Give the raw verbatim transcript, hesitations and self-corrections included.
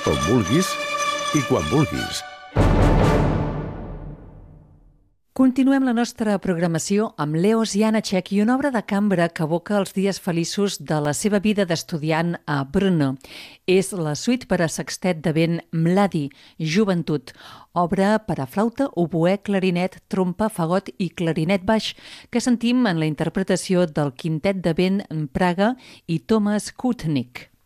on vulguis i quan vulguis. Continuem la nostra programació amb Leos Janáček i una obra de cambra que evoca els dies feliços de la seva vida d'estudiant a Brno. És la suite per a sextet de vent Mladi, Joventut, obra per a flauta, oboè, clarinet, trompa, fagot i clarinet baix, que sentim en la interpretació del quintet de vent Praga i Thomas Kutnik.